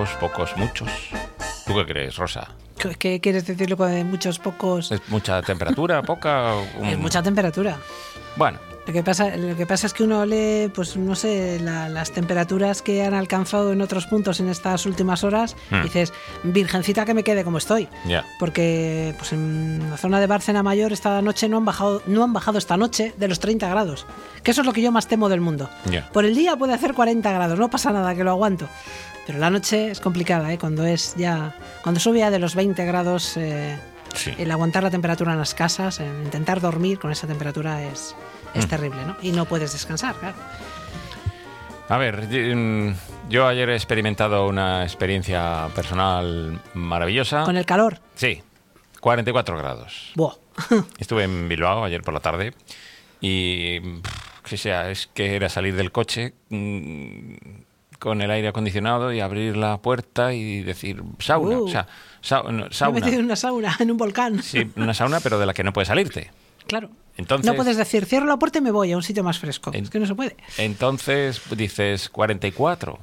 pocos, muchos. ¿Tú qué crees, Rosa? ¿Qué quieres decirlo con muchos, pocos? ¿Es mucha temperatura, poca? Es mucha temperatura. Bueno. Lo que pasa es que uno lee, pues no sé, las temperaturas que han alcanzado en otros puntos en estas últimas horas y dices, virgencita que me quede como estoy. Yeah. Porque pues en la zona de Bárcena Mayor esta noche no han bajado esta noche de los 30 grados. Que eso es lo que yo más temo del mundo. Yeah. Por el día puede hacer 40 grados, no pasa nada, que lo aguanto. Pero la noche es complicada, ¿eh? Cuando sube ya de los 20 grados, Sí. El aguantar la temperatura en las casas, intentar dormir con esa temperatura es terrible, ¿no? Y no puedes descansar, claro. A ver, yo ayer he experimentado una experiencia personal maravillosa. ¿Con el calor? Sí, 44 grados. Buah. Estuve en Bilbao ayer por la tarde y, es que era salir del coche con el aire acondicionado y abrir la puerta y decir sauna, o sea, sauna. Me he metido en una sauna, en un volcán. Sí, una sauna, pero de la que no puedes salirte. Claro. Entonces, no puedes decir, cierro la puerta y me voy a un sitio más fresco. Es que no se puede. Entonces dices 44.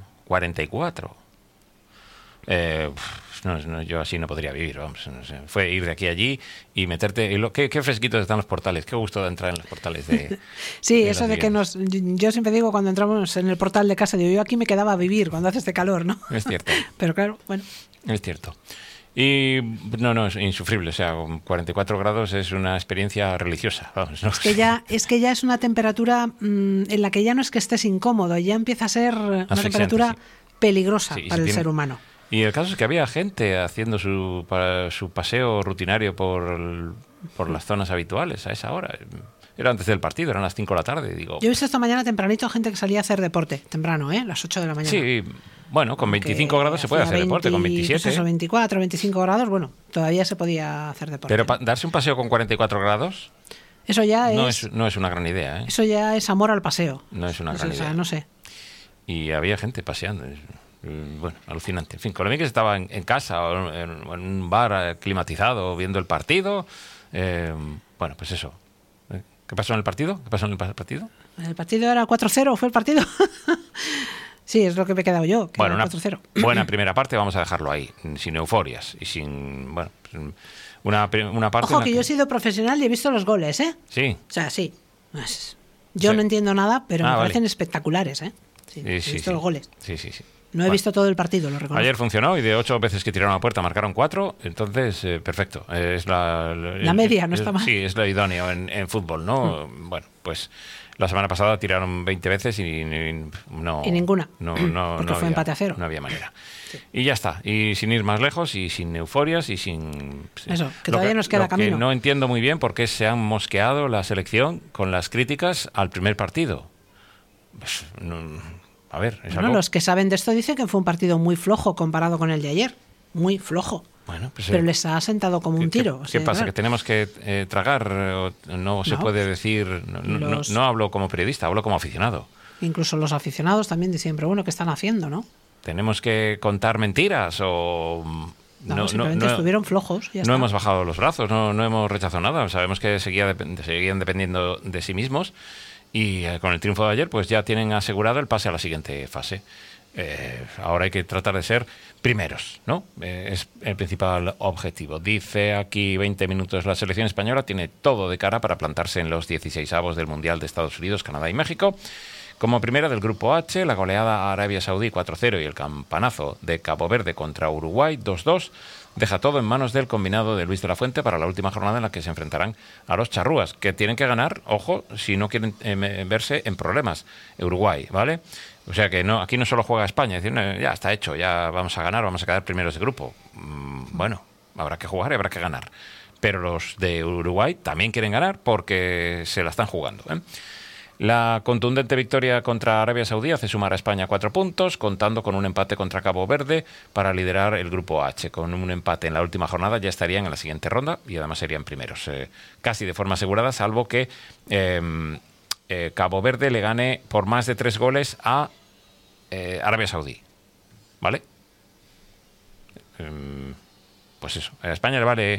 No, yo así no podría vivir, vamos. No sé. Fue ir de aquí a allí y meterte. Qué fresquitos están los portales. Qué gusto de entrar en los portales de. Sí, de eso de que yo siempre digo cuando entramos en el portal de casa, digo, yo aquí me quedaba a vivir cuando hace este calor, ¿no? Es cierto. Pero claro, bueno. Es cierto. Y no, es insufrible. O sea, con 44 grados es una experiencia religiosa. Vamos, ¿no? Es que ya es una temperatura en la que ya no es que estés incómodo, ya empieza a ser una temperatura peligrosa para el ser humano. Y el caso es que había gente haciendo su paseo rutinario por las zonas habituales a esa hora. Era antes del partido, eran las 5 de la tarde. Digo, yo he visto esta mañana tempranito gente que salía a hacer deporte, temprano, las 8 de la mañana. Sí, bueno, con 25 grados se puede hacer deporte, con 27. Pues eso, 24, 25 grados, bueno, todavía se podía hacer deporte. Pero darse un paseo con 44 grados... Eso ya no es una gran idea, ¿eh? Eso ya es amor al paseo. No es una gran idea. O sea, no sé. Y había gente paseando. Bueno, alucinante. En fin, con lo bien que se estaba en casa o en un bar climatizado viendo el partido. Bueno, pues eso. ¿Qué pasó en el partido? El partido era 4-0, ¿fue el partido? Sí, es lo que me he quedado yo. Bueno, una 4-0. Buena primera parte, vamos a dejarlo ahí, sin euforias y sin... Bueno, una parte... Ojo, que yo he sido profesional y he visto los goles, ¿eh? Sí. O sea, sí. Yo no entiendo nada, pero me parecen espectaculares, ¿eh? Sí, he visto los goles. Sí. No he visto todo el partido, lo reconozco. Ayer funcionó y de 8 veces que tiraron a la puerta marcaron 4, entonces perfecto. Es la media, no está mal. Sí, es lo idóneo en fútbol, ¿no? Bueno, pues la semana pasada tiraron 20 veces y no... Y ninguna. No, porque fue empate a 0. No había manera. Sí. Y ya está. Y sin ir más lejos y sin euforias y sin... Eso, que todavía nos queda camino. Que no entiendo muy bien por qué se han mosqueado la selección con las críticas al primer partido. Pues, a ver, los que saben de esto dicen que fue un partido muy flojo comparado con el de ayer. Muy flojo. Bueno, pues, pero les ha sentado como un tiro. ¿Qué pasa? Claro. ¿Que tenemos que tragar? No se puede decir... No hablo como periodista, hablo como aficionado. Incluso los aficionados también dicen, pero bueno, ¿qué están haciendo, no? ¿Tenemos que contar mentiras o...? Simplemente estuvieron flojos. Ya está. Hemos bajado los brazos, no hemos rechazado nada. Sabemos que seguían dependiendo de sí mismos. Y con el triunfo de ayer, pues ya tienen asegurado el pase a la siguiente fase. Ahora hay que tratar de ser primeros, ¿no? Es el principal objetivo. Dice aquí 20 minutos, la selección española tiene todo de cara para plantarse en los 16avos del Mundial de Estados Unidos, Canadá y México. Como primera del Grupo H, la goleada a Arabia Saudí 4-0 y el campanazo de Cabo Verde contra Uruguay 2-2 deja todo en manos del combinado de Luis de la Fuente para la última jornada en la que se enfrentarán a los charrúas, que tienen que ganar, ojo, si no quieren verse en problemas. Uruguay, ¿vale? O sea que aquí no solo juega España, es decir, ya está hecho, ya vamos a ganar, vamos a quedar primeros de grupo. Bueno, habrá que jugar y habrá que ganar. Pero los de Uruguay también quieren ganar porque se la están jugando, ¿eh? La contundente victoria contra Arabia Saudí hace sumar a España 4 puntos, contando con un empate contra Cabo Verde para liderar el Grupo H. Con un empate en la última jornada ya estarían en la siguiente ronda y además serían primeros, casi de forma asegurada, salvo que Cabo Verde le gane por más de 3 goles a Arabia Saudí. ¿Vale? Pues eso, a España le vale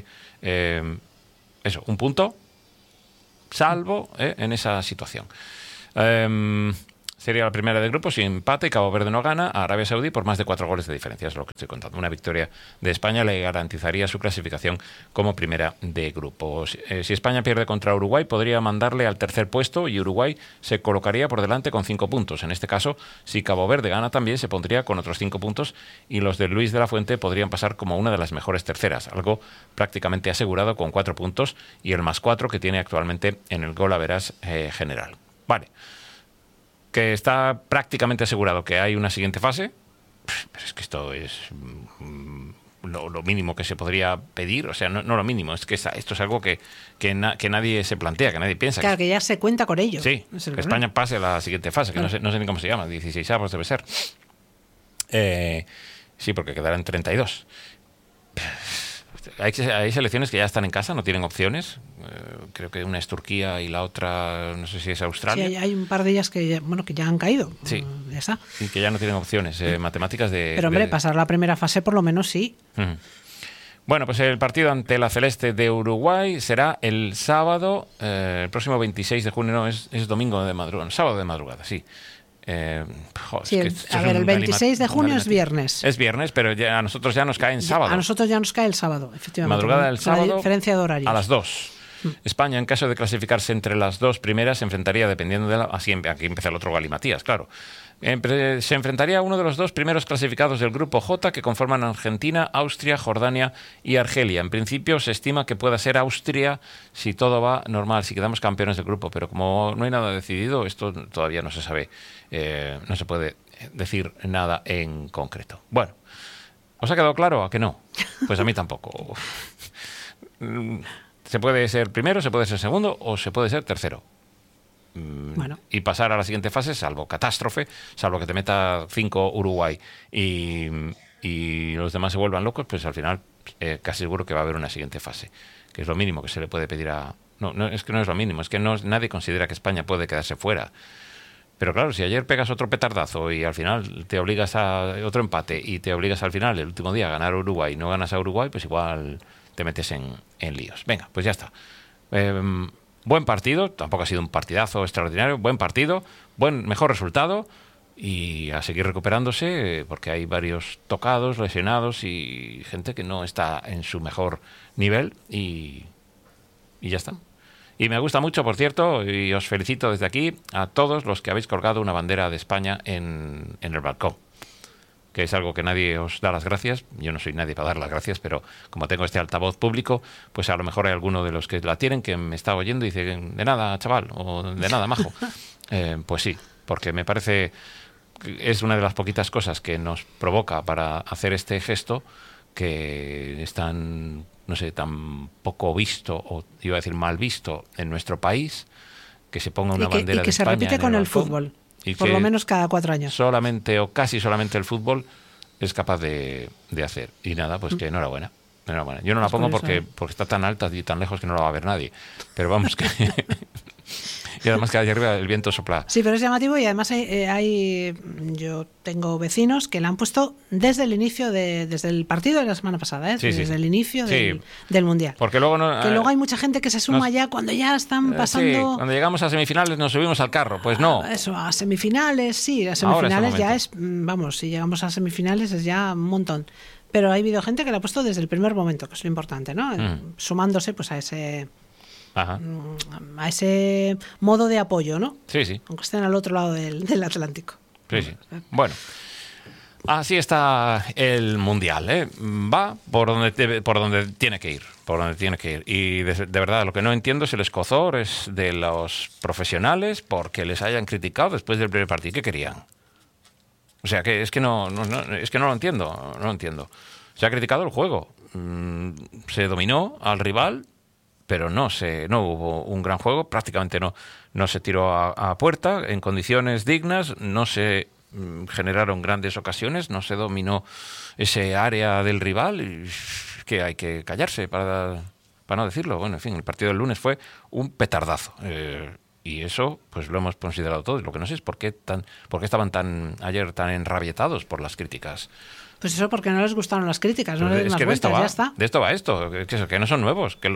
un punto, salvo en esa situación. Sería la primera de grupo, si empate y Cabo Verde no gana a Arabia Saudí por más de 4 goles de diferencia, es lo que estoy contando. Una victoria de España le garantizaría su clasificación como primera de grupo. Si España pierde contra Uruguay, podría mandarle al tercer puesto y Uruguay se colocaría por delante con 5 puntos. En este caso, si Cabo Verde gana también, se pondría con otros 5 puntos y los de Luis de la Fuente podrían pasar como una de las mejores terceras, algo prácticamente asegurado con 4 puntos y el más 4 que tiene actualmente en el gol average general. Vale. Que está prácticamente asegurado que hay una siguiente fase, pero es que esto es lo mínimo que se podría pedir, o sea, no lo mínimo, es que esto es algo que nadie se plantea, que nadie piensa. Claro, que ya se cuenta con ello. Sí, que España pase a la siguiente fase, que no sé ni cómo se llama, 16avos debe ser. Sí, porque quedarán 32. Hay selecciones que ya están en casa, no tienen opciones. Creo que una es Turquía y la otra, no sé si es Australia. Sí, hay un par de ellas que ya han caído. Sí. Ya está. Y que ya no tienen opciones matemáticas de... Pero hombre, pasar la primera fase por lo menos sí. Bueno, pues el partido ante la Celeste de Uruguay será el sábado, el próximo 26 de junio, no, es domingo de madrugada, sábado de madrugada, sí. Sí, el 26 de junio es viernes. Es viernes, pero a nosotros ya nos cae en sábado. A nosotros ya nos cae el sábado, efectivamente. Madrugada del sábado, la diferencia de horarios. a las 2. España, en caso de clasificarse entre las 2 primeras, se enfrentaría, dependiendo de aquí empieza el otro galimatías, claro. Se enfrentaría a uno de los 2 primeros clasificados del grupo J, que conforman Argentina, Austria, Jordania y Argelia. En principio se estima que pueda ser Austria si todo va normal, si quedamos campeones del grupo, pero como no hay nada decidido, esto todavía no se sabe, no se puede decir nada en concreto. Bueno, ¿os ha quedado claro a que no? Pues a mí tampoco. Se puede ser primero, se puede ser segundo o se puede ser tercero. Bueno. Y pasar a la siguiente fase, salvo catástrofe, salvo que te meta 5 Uruguay y los demás se vuelvan locos, pues al final casi seguro que va a haber una siguiente fase, que es lo mínimo que se le puede pedir a... No, es que no es lo mínimo, es que nadie considera que España puede quedarse fuera. Pero claro, si ayer pegas otro petardazo y al final te obligas a otro empate y te obligas al final, el último día, a ganar a Uruguay y no ganas a Uruguay, pues igual te metes en líos. Venga, pues ya está. Buen partido, tampoco ha sido un partidazo extraordinario, buen partido, mejor resultado y a seguir recuperándose porque hay varios tocados, lesionados y gente que no está en su mejor nivel y ya está. Y me gusta mucho, por cierto, y os felicito desde aquí a todos los que habéis colgado una bandera de España en el balcón, que es algo que nadie os da las gracias. Yo no soy nadie para dar las gracias, pero como tengo este altavoz público, pues a lo mejor hay alguno de los que la tienen que me está oyendo y dice, de nada, chaval, o de nada, majo. Pues sí, porque me parece que es una de las poquitas cosas que nos provoca para hacer este gesto que es tan, no sé, tan poco visto, o iba a decir mal visto en nuestro país, que se ponga una bandera de España. Y que se repite con el fútbol. Por lo menos cada 4 años. Solamente o casi solamente el fútbol es capaz de hacer. Y nada, pues que enhorabuena. Yo no la pongo porque está tan alta y tan lejos que no la va a ver nadie. Pero vamos que... Y además que allá arriba el viento sopla. Sí, pero es llamativo y además yo tengo vecinos que la han puesto desde el partido de la semana pasada, sí, desde el inicio del Mundial. Porque luego luego hay mucha gente que se suma ya cuando ya están pasando... Sí, cuando llegamos a semifinales nos subimos al carro, pues no. Eso, a semifinales, sí, a semifinales ya es... Vamos, si llegamos a semifinales es ya un montón. Pero ha habido gente que la ha puesto desde el primer momento, que es lo importante, ¿no? Sumándose pues a ese... Ajá. A ese modo de apoyo, ¿no? Sí. Aunque estén al otro lado del Atlántico. Sí. Bueno, así está el Mundial, ¿eh? Va por donde tiene que ir, Y de verdad, lo que no entiendo es el escozor es de los profesionales porque les hayan criticado después del primer partido. ¿Qué querían? O sea, que es que no lo entiendo. Se ha criticado el juego. Se dominó al rival, pero no hubo un gran juego, prácticamente no se tiró a puerta en condiciones dignas, no se generaron grandes ocasiones, no se dominó ese área del rival, y que hay que callarse para no decirlo. Bueno, en fin, el partido del lunes fue un petardazo. Y eso pues lo hemos considerado todos. Lo que no sé es por qué estaban ayer tan enrabietados por las críticas. Pues eso porque no les gustaron las críticas, no les den más vueltas, ya está. De esto va esto, que no son nuevos, que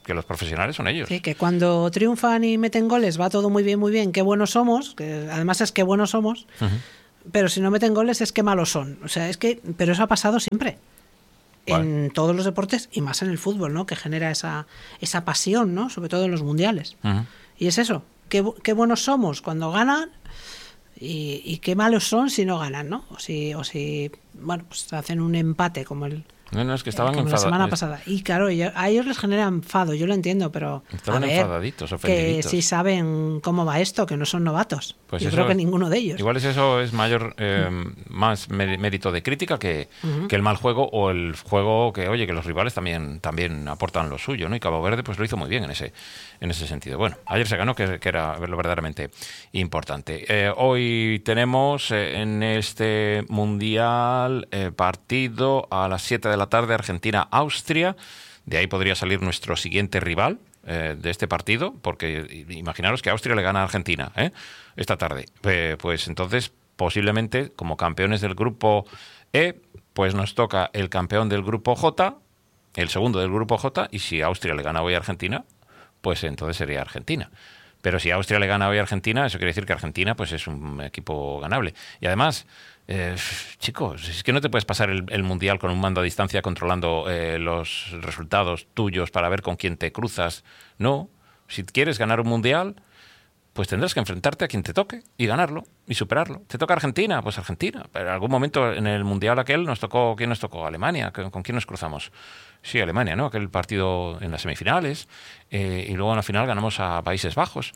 que los profesionales son ellos. Sí, que cuando triunfan y meten goles va todo muy bien, qué buenos somos, que además es que buenos somos, pero si no meten goles es que malos son. O sea, pero eso ha pasado siempre. En todos los deportes y más en el fútbol, ¿no? Que genera esa pasión, ¿no? Sobre todo en los mundiales. Y es eso, qué buenos somos cuando ganan y qué malos son si no ganan, ¿no? O si bueno, pues hacen un empate como es que estaban como la semana pasada. Y claro, a ellos les genera enfado, yo lo entiendo, pero estaban enfadaditos, ofendiditos. Que sí saben cómo va esto, que no son novatos. Pues yo creo que ninguno de ellos. Igual eso es más mérito de crítica que el mal juego o el juego que, oye, que los rivales también aportan lo suyo, ¿no? Y Cabo Verde pues lo hizo muy bien en ese sentido. Bueno, ayer se ganó, que era lo verdaderamente importante. Hoy tenemos en este Mundial partido a las 7 de la tarde, Argentina-Austria. De ahí podría salir nuestro siguiente rival de este partido, porque imaginaros que Austria le gana a Argentina esta tarde. Pues entonces, posiblemente, como campeones del grupo E, pues nos toca el campeón del grupo J, el segundo del grupo J, y si Austria le gana hoy a Argentina, pues entonces sería Argentina. Pero si Austria le gana hoy a Argentina, eso quiere decir que Argentina pues es un equipo ganable. Y además, chicos, es que no te puedes pasar el Mundial con un mando a distancia controlando los resultados tuyos para ver con quién te cruzas. No, si quieres ganar un Mundial, pues tendrás que enfrentarte a quien te toque y ganarlo y superarlo. ¿Te toca Argentina? Pues Argentina. Pero en algún momento en el Mundial aquel ¿quién nos tocó? Alemania. ¿Con quién nos cruzamos? Sí, Alemania, ¿no? Aquel partido en las semifinales y luego en la final ganamos a Países Bajos.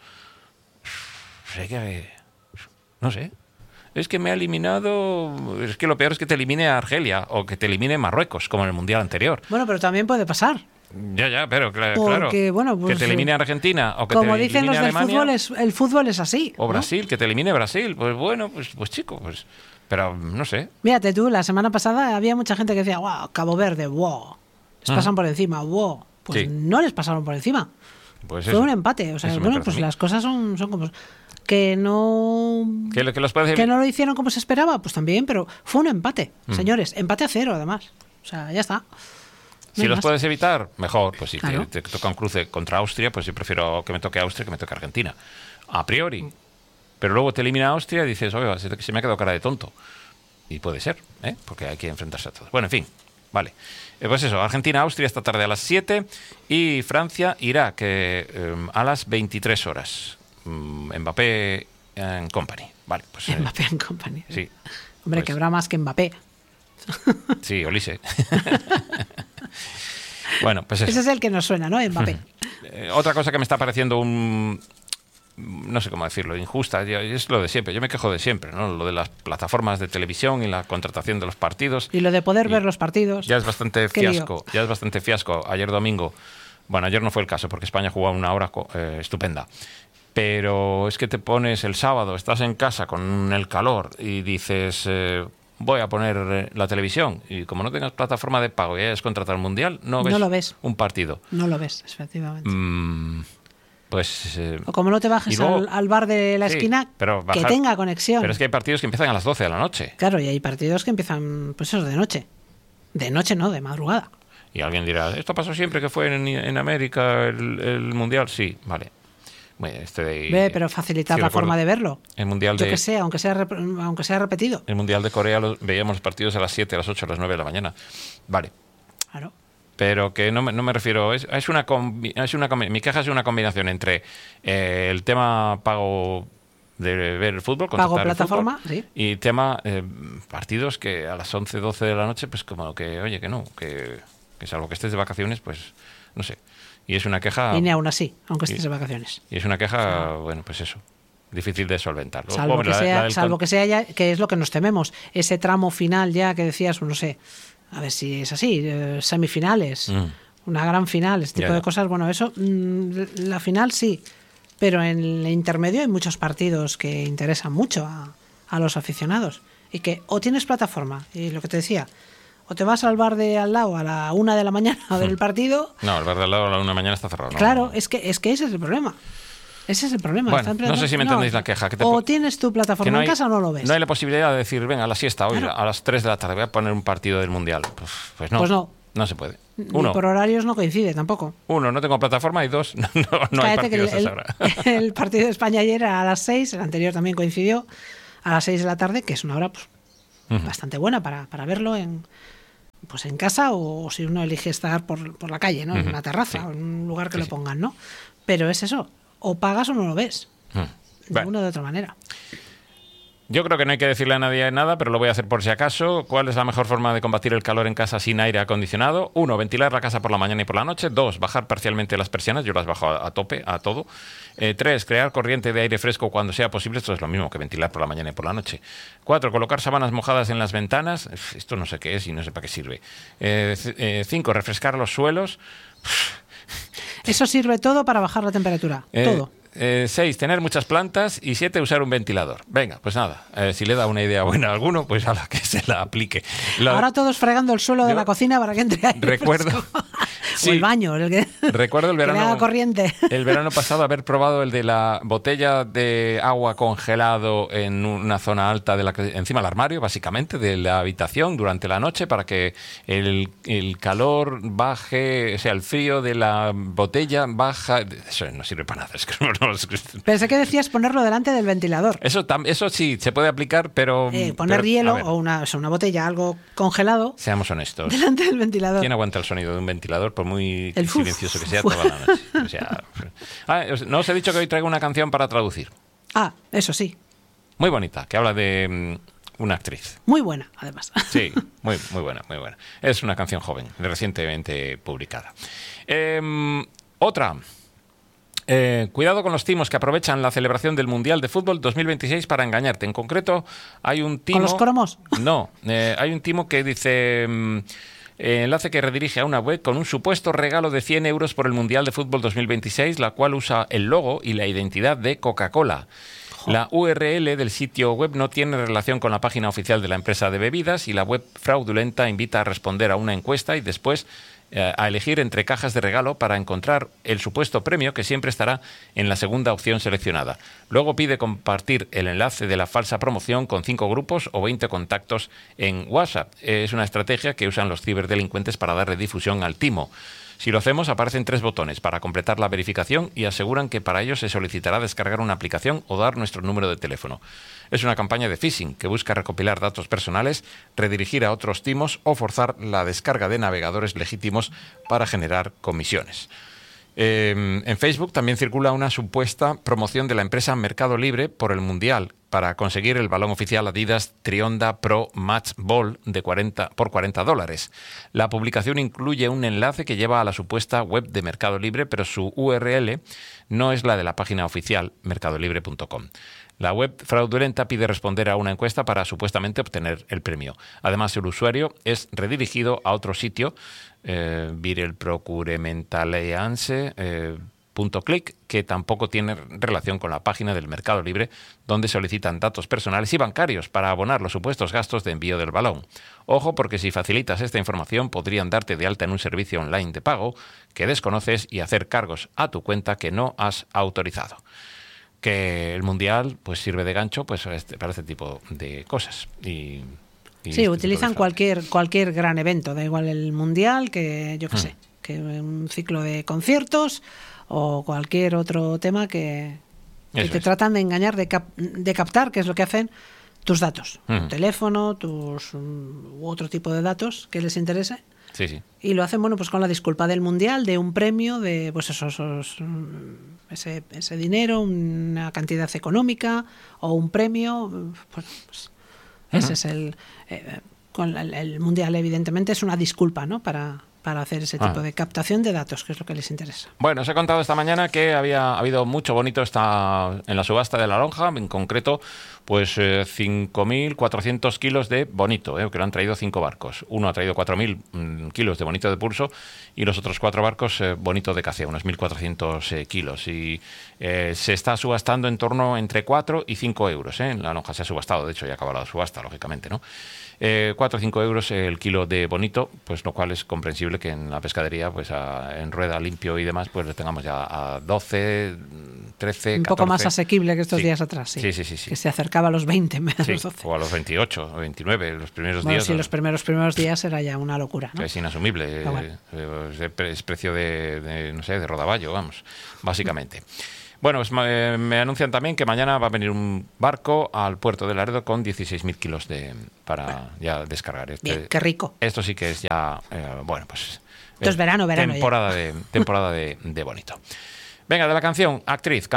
No sé. Es que me ha eliminado... Es que lo peor es que te elimine a Argelia o que te elimine Marruecos, como en el Mundial anterior. Bueno, pero también puede pasar. Ya, pero claro. Bueno, pues, que te elimine a Argentina o que como te elimine dicen los a del Alemania, fútbol, el fútbol es así. O Brasil, ¿no? Que te elimine Brasil. Pues bueno, pues chico, pues... Pero no sé. Mírate tú, la semana pasada había mucha gente que decía, wow, Cabo Verde, wow. Les pasan por encima, wow. Pues sí. No les pasaron por encima. Pues fue un empate. O sea, bueno, pues las cosas son como... Que no... Que no lo hicieron como se esperaba, pues también, pero fue un empate. Señores, empate a 0 además. O sea, ya está. Si los puedes evitar, mejor. Pues si claro. te toca un cruce contra Austria, pues yo prefiero que me toque Austria que me toque Argentina. A priori. Pero luego te elimina Austria y dices, oye, se me ha quedado cara de tonto. Y puede ser, porque hay que enfrentarse a todos. Bueno, en fin, vale. Pues eso, Argentina-Austria esta tarde a las 7 y Francia-Irak a las 23 horas. Mbappé en Company. Vale, pues, Mbappé en Company. Sí. Hombre, pues, que habrá más que Mbappé. Sí, Olise. Bueno, pues eso. Ese es el que nos suena, ¿no? Mbappé. Otra cosa que me está pareciendo no sé cómo decirlo, injusta, es lo de siempre. Yo me quejo de siempre, ¿no? Lo de las plataformas de televisión y la contratación de los partidos. Y lo de poder ver los partidos. Ya es bastante fiasco. Ya es bastante fiasco. Ayer domingo, bueno, ayer no fue el caso porque España jugó una hora estupenda. Pero es que te pones el sábado, estás en casa con el calor y dices, voy a poner la televisión. Y como no tengas plataforma de pago y hayas contratado el Mundial, no lo ves un partido. No lo ves, efectivamente. Pues, o como no te bajes luego, al bar de la esquina, que tenga conexión. Pero es que hay partidos que empiezan a las 12 de la noche. Claro, y hay partidos que empiezan, pues eso, de noche. De noche no, de madrugada. Y alguien dirá, ¿esto pasó siempre que fue en América el Mundial? Sí, vale. Bueno, pero facilitar la forma de verlo. El mundial que sé, aunque sea repetido. El Mundial de Corea veíamos los partidos a las 7, a las 8, a las 9 de la mañana. Vale. Claro. Pero que no me refiero... mi queja es una combinación entre el tema pago de ver el fútbol, pago plataforma, fútbol, sí. Y tema partidos que a las 11, 12 de la noche, pues como que, oye, que no, que salvo que estés de vacaciones, pues no sé. Y es una queja... Y ni aún así, aunque estés de vacaciones. Y es una queja, bueno, pues eso, difícil de solventar. Salvo que sea ya, que es lo que nos tememos, ese tramo final ya que decías, no sé, a ver si es así, semifinales, una gran final, este tipo de cosas, bueno, eso, la final sí, pero en el intermedio hay muchos partidos que interesan mucho a los aficionados y que o tienes plataforma, y lo que te decía, o te vas al bar de al lado a la 1 de la mañana a ver el partido. No, el bar de al lado a la 1 de la mañana está cerrado. Claro, es que ese es el problema. Ese es el problema. Bueno, no sé si me entendéis la queja. O tienes tu plataforma en casa o no lo ves. No hay la posibilidad de decir, venga, a la siesta hoy, a las 3 de la tarde voy a poner un partido del Mundial. Pues no. Pues no. no se puede. Ni Uno, por horarios no coincide tampoco. no tengo plataforma y dos, no hay Cállate que partidos a esa hora. el partido de España ayer era a las 6, el anterior también coincidió a las 6 de la tarde, que es una hora pues, bastante buena para verlo en casa o si uno elige estar por la calle, ¿no? En una terraza o en un lugar que lo pongan, ¿no? Pero es eso, o pagas o no lo ves. De una o de otra manera. Yo creo que no hay que decirle a nadie nada, pero lo voy a hacer por si acaso. ¿Cuál es la mejor forma de combatir el calor en casa sin aire acondicionado? 1, ventilar la casa por la mañana y por la noche. 2, bajar parcialmente las persianas. Yo las bajo a tope, a todo. 3, crear corriente de aire fresco cuando sea posible. Esto es lo mismo que ventilar por la mañana y por la noche. 4, colocar sábanas mojadas en las ventanas. Esto no sé qué es y no sé para qué sirve. 5, refrescar los suelos. Eso sirve todo para bajar la temperatura. Todo. 6, tener muchas plantas. Y 7, usar un ventilador. Venga, pues nada, si le da una idea buena a alguno, pues a la que se la aplique. Ahora todos fregando el suelo de la cocina para que entre aire recuerdo fresco. O el baño, recuerdo el verano, que le haga corriente. El verano pasado haber probado el de la botella de agua congelado en una zona alta encima del armario, básicamente, de la habitación durante la noche para que el calor baje, o sea, el frío de la botella baja. Eso no sirve para nada. Es que Pensé que decías ponerlo delante del ventilador. Eso sí, se puede aplicar, pero... poner hielo o una botella, algo congelado. Seamos honestos. Delante del ventilador. ¿Quién aguanta el sonido de un ventilador, por muy silencioso que sea, toda la noche? O sea, no os he dicho que hoy traigo una canción para traducir. Eso sí. Muy bonita, que habla de una actriz. Muy buena, además. Sí, muy buena, muy buena. Es una canción joven, recientemente publicada. Otra... cuidado con los timos que aprovechan la celebración del Mundial de Fútbol 2026 para engañarte. En concreto, hay un timo... ¿Con los cromos? No, hay un timo que dice... enlace que redirige a una web con un supuesto regalo de 100 euros por el Mundial de Fútbol 2026, la cual usa el logo y la identidad de Coca-Cola. La URL del sitio web no tiene relación con la página oficial de la empresa de bebidas y la web fraudulenta invita a responder a una encuesta y después a elegir entre cajas de regalo para encontrar el supuesto premio que siempre estará en la segunda opción seleccionada. Luego pide compartir el enlace de la falsa promoción con 5 grupos o 20 contactos en WhatsApp. Es una estrategia que usan los ciberdelincuentes para darle difusión al timo. Si lo hacemos, aparecen 3 botones para completar la verificación y aseguran que para ello se solicitará descargar una aplicación o dar nuestro número de teléfono. Es una campaña de phishing que busca recopilar datos personales, redirigir a otros timos o forzar la descarga de navegadores legítimos para generar comisiones. En Facebook también circula una supuesta promoción de la empresa Mercado Libre por el Mundial para conseguir el balón oficial Adidas Trionda Pro Match Ball por $40. La publicación incluye un enlace que lleva a la supuesta web de Mercado Libre, pero su URL no es la de la página oficial mercadolibre.com. La web fraudulenta pide responder a una encuesta para supuestamente obtener el premio. Además, el usuario es redirigido a otro sitio, virelprocurementaleance.click, que tampoco tiene relación con la página del Mercado Libre, donde solicitan datos personales y bancarios para abonar los supuestos gastos de envío del balón. Ojo, porque si facilitas esta información podrían darte de alta en un servicio online de pago que desconoces y hacer cargos a tu cuenta que no has autorizado. Que el Mundial pues sirve de gancho pues para este tipo de cosas. Y sí, utilizan cualquier gran evento, da igual el Mundial, que yo qué sé, que un ciclo de conciertos o cualquier otro tema que te tratan de engañar, de captar, que es lo que hacen, tus datos, tu teléfono, u otro tipo de datos que les interese. Sí, sí. Y lo hacen, bueno, pues con la disculpa del Mundial, de un premio, de pues ese dinero, una cantidad económica o un premio. Pues ese es el Mundial, evidentemente, es una disculpa, ¿no? Para hacer ese tipo de captación de datos, que es lo que les interesa. Bueno, os he contado esta mañana que ha habido mucho bonito en la subasta de la lonja, en concreto, pues 5.400 kilos de bonito, que lo han traído 5 barcos. Uno ha traído 4.000 kilos de bonito de pulso y los otros 4 barcos bonito de cacea, unos 1.400 kilos. Y se está subastando en torno entre 4 y 5 euros. La lonja se ha subastado, de hecho ya ha acabado la subasta, lógicamente, ¿no? 4 o 5 euros el kilo de bonito, pues lo cual es comprensible que en la pescadería, pues en rueda, limpio y demás, pues lo tengamos ya a 12, 13, Un 14. poco más asequible que estos Sí. días atrás, sí. Sí. Que se acercaba a los 20 en vez de Sí, los 12. o a los 28 o 29, los primeros Bueno, días. sí, los primeros días era ya una locura, ¿no? Es inasumible. Pero bueno. Es precio no sé, de rodaballo, vamos, básicamente. Bueno, pues me anuncian también que mañana va a venir un barco al puerto de Laredo con 16.000 kilos para ya descargar. Bien, qué rico. Esto sí que es ya, bueno, pues... Esto es verano temporada de bonito. Venga, de la canción, actriz.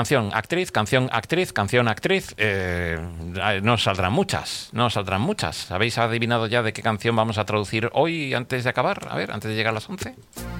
No saldrán muchas. ¿Habéis adivinado ya de qué canción vamos a traducir hoy antes de acabar? A ver, antes de llegar a las 11.